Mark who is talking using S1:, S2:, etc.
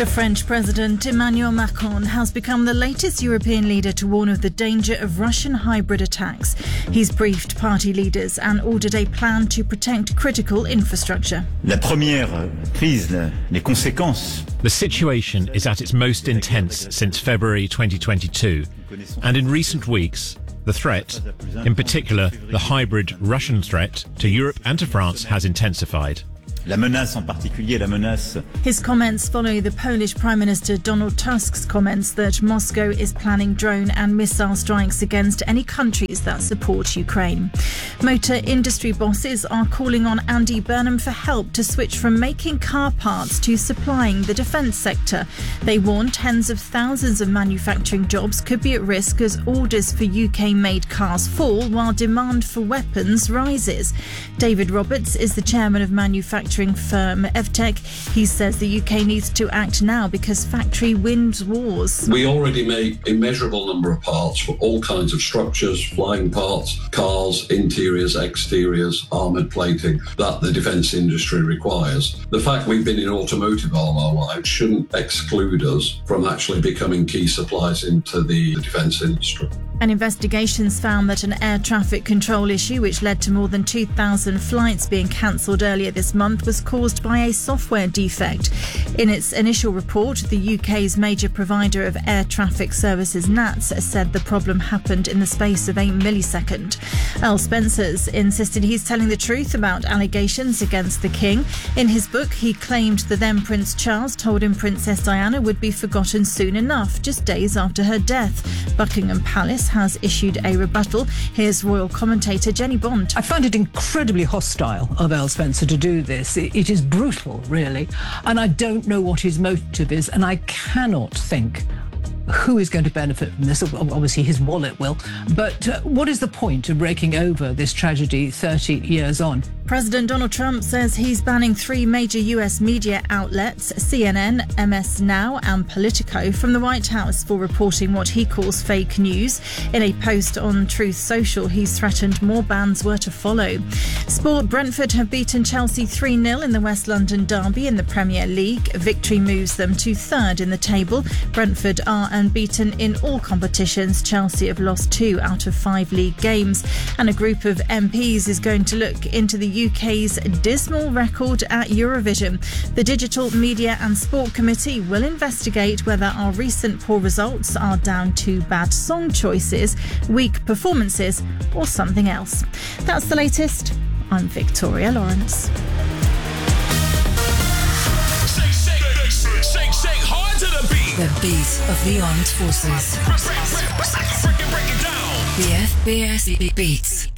S1: The French President Emmanuel Macron has become the latest European leader to warn of the danger of Russian hybrid attacks. He's briefed party leaders and ordered a plan to protect critical infrastructure.
S2: La première crise, les conséquences.
S3: The situation is at its most intense since February 2022, and in recent weeks, the threat, in particular the hybrid Russian threat to Europe and to France, has intensified.
S2: La menace en particulier, la menace.
S1: His comments follow the Polish Prime Minister Donald Tusk's comments that Moscow is planning drone and missile strikes against any countries that support Ukraine. Motor industry bosses are calling on Andy Burnham for help to switch from making car parts to supplying the defence sector. They warn tens of thousands of manufacturing jobs could be at risk as orders for UK-made cars fall while demand for weapons rises. David Roberts is the chairman of manufacturing firm Evtech. He says the UK needs to act now because factory wins wars.
S4: We already make a measurable number of parts for all kinds of structures, flying parts, cars, interiors, exteriors, armoured plating that the defence industry requires. The fact we've been in automotive all our lives shouldn't exclude us from actually becoming key suppliers into the defence industry.
S1: And investigations found that an air traffic control issue which led to more than 2,000 flights being cancelled earlier this month was caused by a software defect. In its initial report, the UK's major provider of air traffic services, NATS, said the problem happened in the space of a millisecond. Earl Spencer's insisted he's telling the truth about allegations against the King. In his book, he claimed the then Prince Charles told him Princess Diana would be forgotten soon enough, just days after her death. Buckingham Palace has issued a rebuttal. Here's royal commentator Jenny Bond.
S5: I find it incredibly hostile of Earl Spencer to do this. It is brutal, really. And I don't know what his motive is, and I cannot think who is going to benefit from this. Obviously, his wallet will. But what is the point of raking over this tragedy 30 years on?
S1: President Donald Trump says he's banning 3 major US media outlets, CNN, MS Now and Politico, from the White House for reporting what he calls fake news. In a post on Truth Social, he's threatened more bans were to follow. Sport: Brentford have beaten Chelsea 3-0 in the West London derby in the Premier League. Victory moves them to 3rd in the table. Brentford are unbeaten in all competitions. Chelsea have lost 2 out of 5 league games. And a group of MPs is going to look into the UK's dismal record at Eurovision. The Digital Media and Sport Committee will investigate whether our recent poor results are down to bad song choices, weak performances or something else. That's the latest. I'm Victoria Lawrence.
S6: Shake hard to the beat.
S7: The beat of the armed forces.
S6: Break it down.
S7: The FBS Beats.